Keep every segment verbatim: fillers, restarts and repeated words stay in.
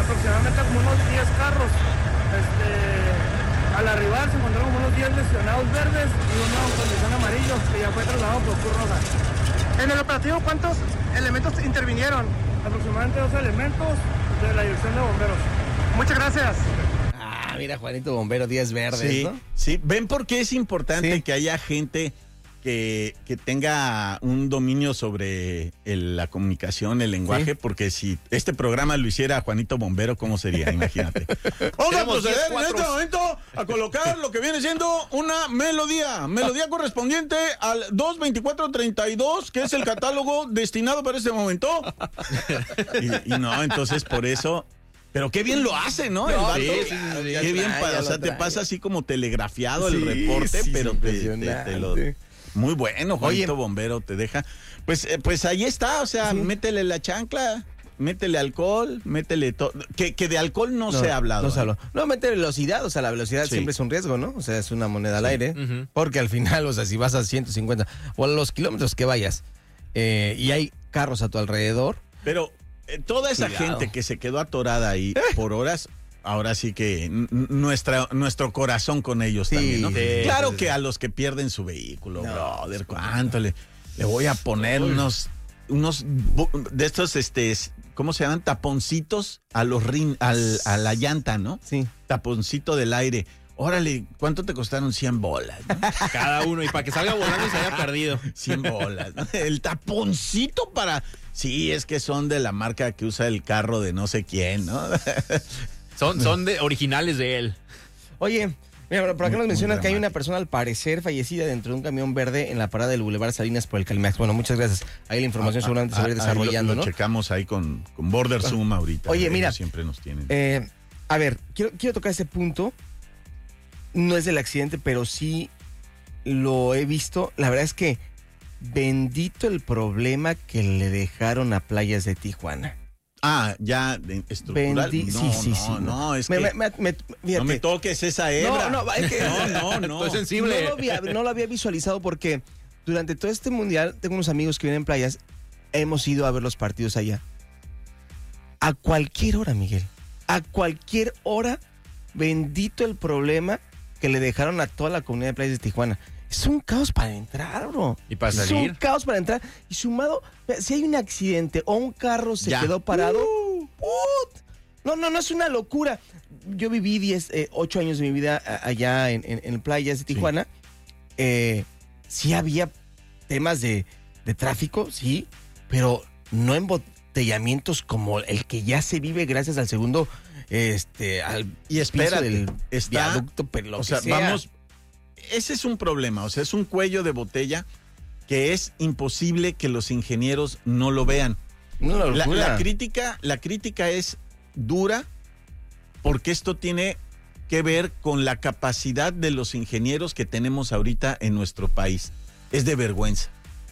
aproximadamente como unos diez carros. Este, al arribar se encontraron como unos diez lesionados verdes y uno con condición amarillo que ya fue trasladado por Cruz Roja. En el operativo, ¿cuántos elementos intervinieron? Aproximadamente dos elementos de la dirección de bomberos. Muchas gracias. Ah, mira, Juanito Bombero, diez verdes, sí, ¿no? Sí, ven por qué es importante sí. que haya gente que, que tenga un dominio sobre el, la comunicación, el lenguaje, sí. porque si este programa lo hiciera Juanito Bombero, ¿cómo sería? Imagínate. Vamos a proceder en este momento a colocar lo que viene siendo una melodía, melodía correspondiente al dos veinticuatro treinta y dos, que es el catálogo destinado para este momento. Y, y no, entonces por eso... Pero qué bien lo hace, ¿no? El vato. Sí, sí, sí, sí, qué bien, trae, para, o sea, te pasa así como telegrafiado sí, el reporte, sí, pero te, te, te lo... Muy bueno, Juanito Oye. Bombero, te deja. Pues, eh, pues ahí está, o sea, sí. métele la chancla, métele alcohol, métele todo. Que, que de alcohol no, no se ha hablado. No se ¿eh? habló. No, métele velocidad, o sea, la velocidad sí. siempre es un riesgo, ¿no? O sea, es una moneda sí. al aire. Uh-huh. Porque al final, o sea, si vas a ciento cincuenta o a los kilómetros que vayas eh, y hay carros a tu alrededor. Pero eh, toda esa Cuidado. gente que se quedó atorada ahí eh. por horas. Ahora sí que n- nuestra, nuestro corazón con ellos sí, también, ¿no? Sí, claro sí, que sí. a los que pierden su vehículo, no, brother, ¿cuánto le, le voy a poner Uy. unos, unos de estos, este, ¿cómo se llaman? Taponcitos a los rin, al, a la llanta, ¿no? Sí. Taponcito del aire. Órale, ¿cuánto te costaron? cien bolas, ¿no? Cada uno, y para que salga volando y se haya perdido. cien bolas, ¿no? El taponcito para... Sí, es que son de la marca que usa el carro de no sé quién, ¿no? Son, son de, originales de él. Oye, mira, por acá nos mencionan que hay una persona al parecer fallecida dentro de un camión verde en la parada del Boulevard Salinas por el Calimax. Bueno, muchas gracias. Ahí la información ah, seguramente ah, se va a ir desarrollando, lo, lo ¿no? checamos ahí con, con Border Zoom ahorita. Oye, mira. Siempre nos tienen. Eh, a ver, quiero, quiero tocar ese punto. No es del accidente, pero sí lo he visto. La verdad es que bendito el problema que le dejaron a Playas de Tijuana. Ah, ya estructural. Bendi- no, sí, sí, no, sí. No, no, es me, que me, me, no me toques esa hebra. No, no, es que, no, no, no. Estoy sensible. No lo, había, no lo había visualizado porque durante todo este mundial tengo unos amigos que viven en Playas. Hemos ido a ver los partidos allá. A cualquier hora, Miguel. A cualquier hora, bendito el problema que le dejaron a toda la comunidad de Playas de Tijuana. Es un caos para entrar, bro. ¿Y para salir? Es un caos para entrar. Y sumado, si hay un accidente o un carro se ya. quedó parado. Uh, uh, no, no, no es una locura. Yo viví diez, eh, ocho años de mi vida allá en, en, en Playas de Tijuana. Sí, eh, sí había temas de, de tráfico, sí, pero no embotellamientos como el que ya se vive gracias al segundo, este, al y espérate, del está, viaducto, pero lo o que sea, sea. vamos. Ese es un problema, o sea, es un cuello de botella que es imposible que los ingenieros no lo vean. No, la, la, la crítica, la crítica es dura porque esto tiene que ver con la capacidad de los ingenieros que tenemos ahorita en nuestro país. Es de vergüenza.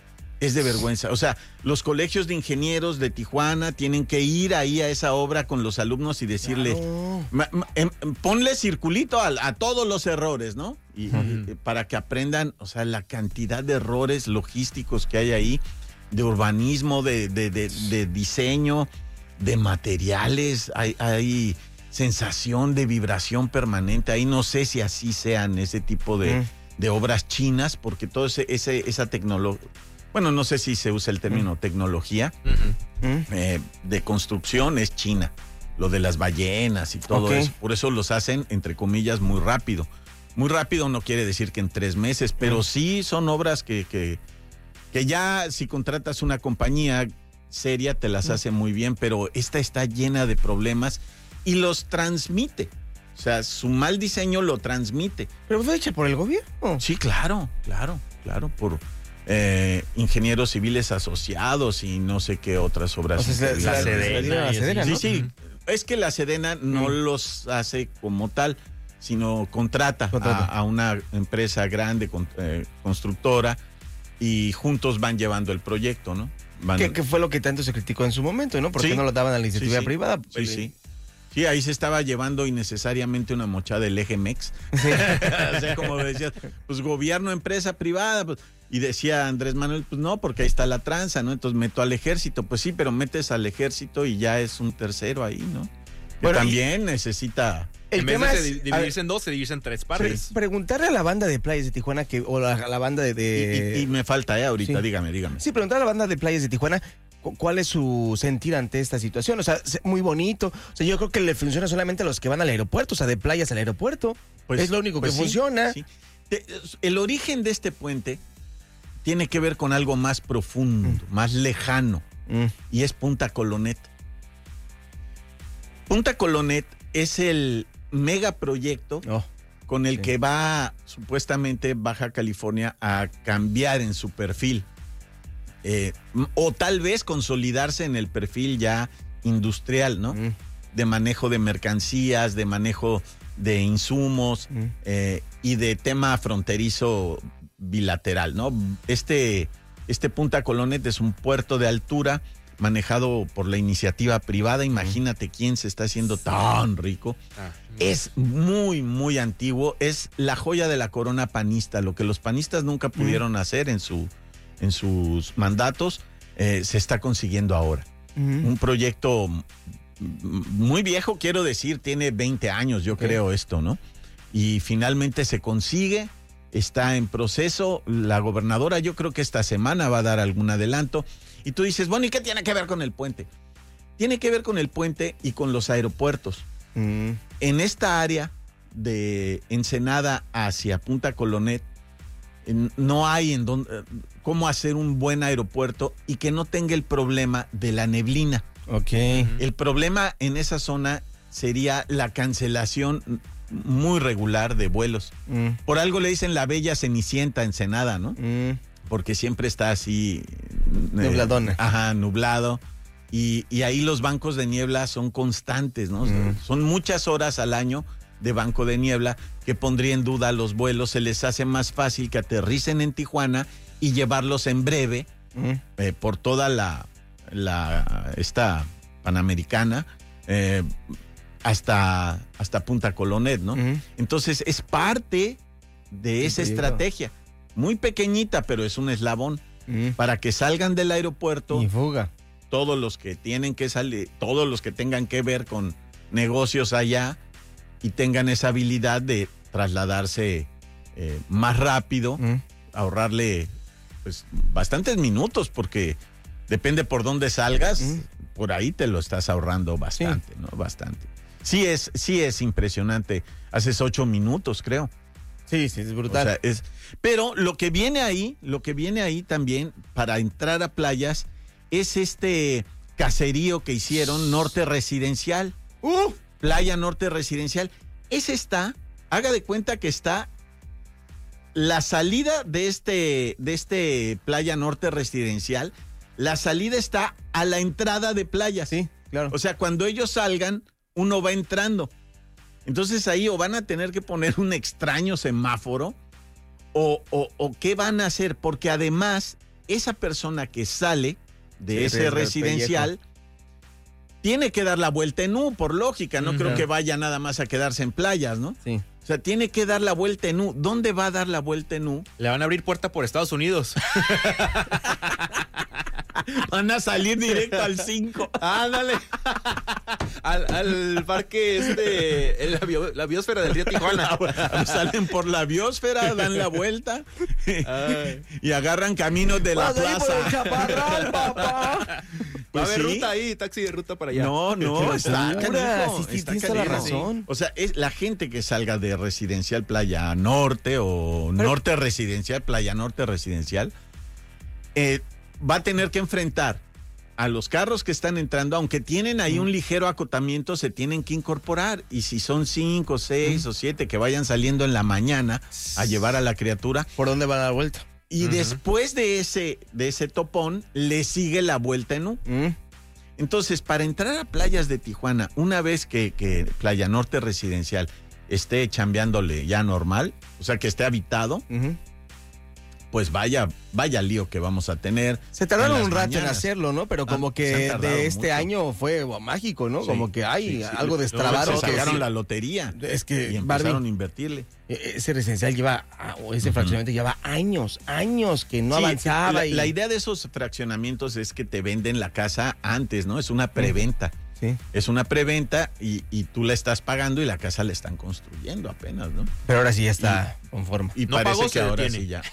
Es de vergüenza. O sea, los colegios de ingenieros de Tijuana tienen que ir ahí a esa obra con los alumnos y decirle, claro. ma, ma, em, ponle circulito a, a todos los errores, ¿no? Y, uh-huh. y para que aprendan, o sea, la cantidad de errores logísticos que hay ahí, de urbanismo, de, de, de, de diseño, de materiales, hay, hay sensación de vibración permanente. Ahí no sé si así sean ese tipo de, uh-huh. de obras chinas, porque todo ese, ese esa tecnología... Bueno, no sé si se usa el término mm. tecnología uh-huh. eh, de construcción, es China. Lo de las ballenas y todo okay. eso. Por eso los hacen, entre comillas, muy rápido. Muy rápido no quiere decir que en tres meses, pero mm. sí son obras que, que, que ya si contratas una compañía seria te las mm. hace muy bien, pero esta está llena de problemas y los transmite. O sea, su mal diseño lo transmite. ¿Pero fue hecha por el gobierno? Sí, claro, claro, claro, por... Eh, ingenieros civiles asociados y no sé qué otras obras. O sea, la, la, la Sedena, la Sedena, sí, ¿no? sí, es que la Sedena no mm. los hace como tal, sino contrata, contrata. A, a una empresa grande, con, eh, constructora, y juntos van llevando el proyecto, ¿no? Van... ¿Qué, ¿Qué fue lo que tanto se criticó en su momento, no? ¿Por qué sí. no lo daban a la iniciativa sí, sí. privada? Sí, sí. Sí, ahí se estaba llevando innecesariamente una mochada del eje Mex. Sí. O sea, como decías, pues gobierno, empresa privada, pues... Y decía Andrés Manuel, pues no, porque ahí está la tranza, ¿no? Entonces meto al ejército, pues sí, pero metes al ejército y ya es un tercero ahí, ¿no? Que Bueno, también necesita... El en vez tema de es, se- a dividirse ver, en dos, se divide en tres partes. pre- preguntarle a la banda de playas de Tijuana que, o la, a la banda de... Y, de- y- y me falta, ¿eh? Ahorita, Sí. dígame, dígame. Sí, preguntar a la banda de playas de Tijuana cu- cuál es su sentir ante esta situación. O sea, se- muy bonito. O sea, yo creo que le funciona solamente a los que van al aeropuerto, o sea, de playas al aeropuerto. Pues- es lo único pues que sí, funciona. sí. Te- El origen de este puente tiene que ver con algo más profundo, más lejano, Mm. y es Punta Colonet. Punta Colonet es el megaproyecto Oh, con el sí. que va supuestamente Baja California a cambiar en su perfil. Eh, m- o tal vez consolidarse en el perfil ya industrial, ¿no? mm, De manejo de mercancías, de manejo de insumos mm. eh, y de tema fronterizo bilateral, ¿no? Este, este Punta Colonet es un puerto de altura manejado por la iniciativa privada. Imagínate quién se está haciendo tan rico. Ah, Es muy, muy antiguo. Es la joya de la corona panista. Lo que los panistas nunca pudieron hacer en, su, en sus mandatos, eh, se está consiguiendo ahora. Mm. Un proyecto m- muy viejo, quiero decir, tiene veinte años, yo Ok. creo esto, ¿no? Y finalmente se consigue, está en proceso. La gobernadora, yo creo que esta semana va a dar algún adelanto. Y tú dices, bueno, ¿y qué tiene que ver con el puente? Tiene que ver con el puente y con los aeropuertos. Mm. En esta área de Ensenada hacia Punta Colonet, en- no hay en dónde, eh, cómo hacer un buen aeropuerto y que no tenga el problema de la neblina. Ok. El problema en esa zona sería la cancelación muy regular de vuelos. Mm, Por algo le dicen la bella Cenicienta a Ensenada, ¿no? mm. Porque siempre está así... eh, Nubladona. Ajá, nublado. Y, y ahí los bancos de niebla son constantes, ¿no? Mm. Son muchas horas al año de banco de niebla que pondría en duda los vuelos. Se les hace más fácil que aterricen en Tijuana y llevarlos en breve Mm. eh, por toda la, la esta Panamericana eh, hasta, hasta Punta Colonet, ¿no? Mm. Entonces es parte de esa proyecto. estrategia. Muy pequeñita, pero es un eslabón Mm. para que salgan del aeropuerto Y fuga. todos los que tienen que salir, todos los que tengan que ver con negocios allá y tengan esa habilidad de trasladarse eh, más rápido, Mm. ahorrarle pues bastantes minutos, porque depende por dónde salgas, Mm. por ahí te lo estás ahorrando bastante, ¿no? Bastante. Sí es, sí es impresionante. Haces ocho minutos, creo. Sí, sí, es O brutal. sea, es, pero lo que viene ahí, lo que viene ahí también para entrar a playas es este caserío que hicieron, Norte Residencial. ¡Uf! Playa Norte Residencial. Ese está, haga de cuenta que está la salida de este, de este Playa Norte Residencial, la salida está a la entrada de playas. Sí, claro. O sea, cuando ellos salgan, uno va entrando. Entonces ahí o van a tener que poner un extraño semáforo o, o, o qué van a hacer, porque además esa persona que sale de Sí, ese del residencial tiene que dar la vuelta en U, por lógica. No Ujú. creo que vaya nada más a quedarse en playas, ¿no? Sí. O sea, tiene que dar la vuelta en U. ¿Dónde va a dar la vuelta en U? Le van a abrir puerta por Estados Unidos. Van a salir directo al cinco. Ándale. al, al parque este, el- la, bio- la biosfera del río Tijuana. Salen por la biosfera, dan la vuelta Ay. y agarran caminos de la Vas a ir por el plaza. Chaparral, papá. Va a Pues haber sí. ruta ahí, taxi de ruta para allá. No, no, Qué está locura. canijo, Sí, sí, está tienes toda la canijo. razón. O sea, es la gente que salga de Residencial Playa Norte o Pero- Norte Residencial, Playa Norte Residencial, eh, va a tener que enfrentar a los carros que están entrando, aunque tienen ahí un ligero acotamiento, se tienen que incorporar. Y si son cinco, seis o siete que vayan saliendo en la mañana a llevar a la criatura, ¿Por dónde va a dar vuelta? y Ujú. después de ese, de ese topón, le sigue la vuelta en U. Mm. Entonces, para entrar a playas de Tijuana, una vez que, que Playa Norte Residencial esté chambeándole ya normal, o sea, que esté habitado, Ujú. pues vaya, vaya lío que vamos a tener. Se tardaron en las un rato en mañanas. hacerlo, ¿no? Pero como Ah, se que han tardado de este mucho. año fue mágico, ¿no? Sí, Como que hay sí, sí. algo Se destrabaron. que sacaron sí. la lotería Es que, y Barbie, empezaron a invertirle. e- ese residencial lleva, ah, o ese fraccionamiento lleva años, años que no Sí, avanzaba. La, y... la idea de esos fraccionamientos es que te venden la casa antes, ¿no? Es una preventa. Sí. Es una preventa y, y tú la estás pagando y la casa la están construyendo apenas, ¿no? Pero ahora sí ya está con forma. Y No parece pagó, que se ahora detiene. sí ya.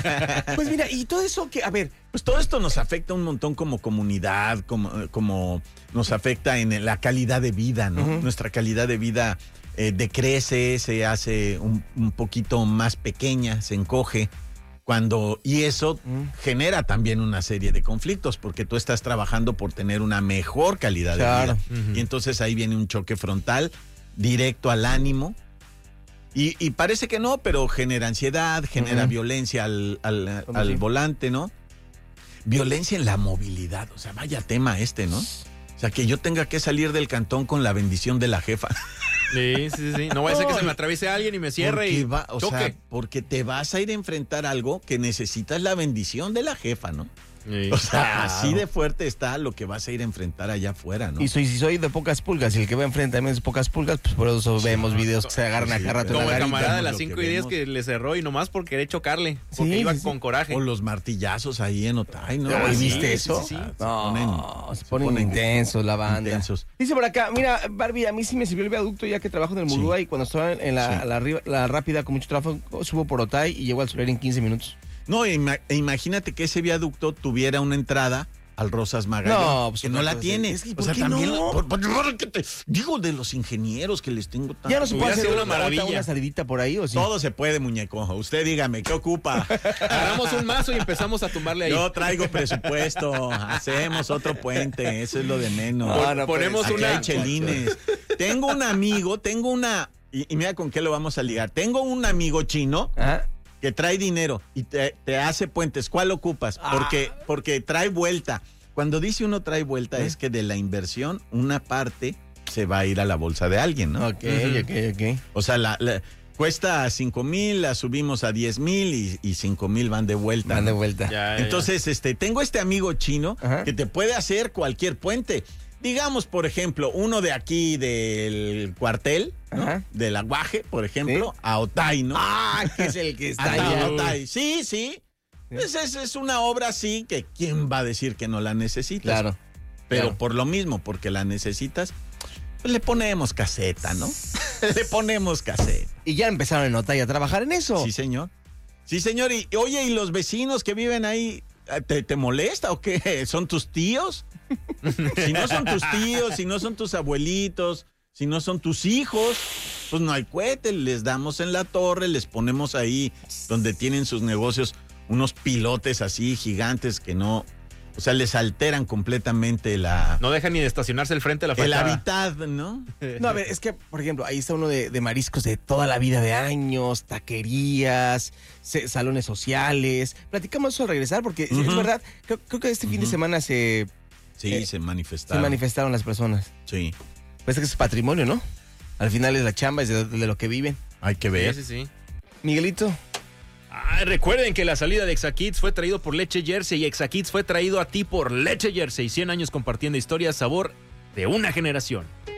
Pues mira, y todo eso que, a ver, Pues todo esto nos afecta un montón como comunidad, como, como nos afecta en la calidad de vida, ¿no? Uh-huh. Nuestra calidad de vida eh, decrece, se hace un, un poquito más pequeña, se encoge. Cuando, y eso Mm. genera también una serie de conflictos, porque tú estás trabajando por tener una mejor calidad Claro. de vida. Ujú. Y entonces ahí viene un choque frontal, directo al ánimo. Y, y parece que no, pero genera ansiedad, genera Ujú. violencia al, al, ¿Cómo al sí? volante, ¿no? Violencia en la movilidad, o sea, vaya tema este, ¿no? O sea, que yo tenga que salir del cantón con la bendición de la jefa. Sí, sí, sí. No vaya a ser que No, se me atraviese alguien y me cierre Porque y va- o choque. sea, porque te vas a ir a enfrentar algo que necesitas la bendición de la jefa, ¿no? Sí. O sea, así de fuerte está lo que vas a ir a enfrentar allá afuera, ¿no? y soy, si soy de pocas pulgas y el que va enfrente también es de pocas pulgas, pues por eso vemos videos que se agarran a sí, cada rato. pero en Como la el garita. camarada de lo las que cinco y diez vemos. que le cerró y nomás por querer chocarle. Porque Sí, iba sí, sí. con coraje. O los martillazos ahí en Otay, ¿no? Ah, Ahí ¿viste sí, eso? sí, sí, sí. No, Se ponen- se se ponen ponen intensos la banda. intensos. Dice por acá, mira, Barbie, a mí sí me sirvió el viaducto ya que trabajo en el Sí. Murúa y cuando estaba en la, Sí. la, ri- la rápida con mucho tráfico, subo por Otay y llego al Soler en quince minutos. No, ima- e imagínate que ese viaducto tuviera una entrada al Rosas Magallón, No, pues que una no la cosa tiene. es que, o ¿por sea, qué también no? por- por- por- que te- digo de los ingenieros que les tengo tanto. ¿Ya no se puede Hubiera hacer sido una una, maravilla. una salidita por ahí o sí? Todo se puede, muñeco. Usted dígame, ¿qué ocupa? Agarramos un mazo y empezamos a tumbarle ahí. Yo traigo presupuesto, hacemos otro puente, eso es lo de menos. No, no Ponemos Aquí una- hay chelines. Tengo un amigo, tengo una... Y, y mira con qué lo vamos a ligar. Tengo un amigo chino ¿Ah? que trae dinero y te, te hace puentes. ¿Cuál ocupas? Porque, porque trae vuelta. Cuando dice uno trae vuelta, ¿Eh? es que de la inversión, una parte se va a ir a la bolsa de alguien, ¿no? Ok, Ujú. ok, ok. O sea, la, la- cuesta cinco mil, la subimos a diez mil y, y cinco mil van de vuelta. Van de ¿no? vuelta. Ya, ya. Entonces, este, tengo este amigo chino Ajá. que te puede hacer cualquier puente. Digamos, por ejemplo, uno de aquí del cuartel, ¿no? Ajá. Del Aguaje, por ejemplo, Sí. a Otay, ¿no? Ah, que es el que está Hasta allá. Otay. Sí, sí. Pues es, es una obra así que quién va a decir que no la necesitas. Claro. Pero claro. por lo mismo, porque la necesitas, pues le ponemos caseta, ¿no? Le ponemos caseta. Y ya empezaron en Otay a trabajar en eso. Sí, señor. Sí, señor. Y oye, ¿y los vecinos que viven ahí, te, te molesta o qué? ¿Son tus tíos? Si no son tus tíos, si no son tus abuelitos, si no son tus hijos, pues no hay cohete. Les damos en la torre, les ponemos ahí donde tienen sus negocios unos pilotes así gigantes que no, o sea, les alteran completamente la, No deja ni de estacionarse al frente de la el fachada. hábitat, ¿no? No, a ver, es que, por ejemplo, ahí está uno de, de mariscos de toda la vida de años, taquerías, se- salones sociales. Platicamos eso al regresar, porque es- es Ujú. verdad, creo, creo que este fin de Ujú. semana se, Sí, Eh, se se manifestaron. manifestaron las personas. Sí, Pues es que es patrimonio, ¿no? Al final es la chamba, es de, de lo que viven. hay que Sí, ver. sí, sí. Miguelito. Ah, recuerden que la salida de Exakids fue traído por Leche Jersey y Exakids fue traído a ti por Leche Jersey. cien años compartiendo historias, sabor de una generación.